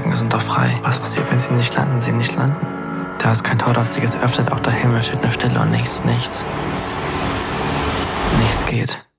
Wolken sind doch frei. Was passiert, wenn sie nicht landen? Sie nicht landen. Da ist kein Tor, das sich öffnet, auch der Himmel steht nur Stille und nichts. Nichts geht.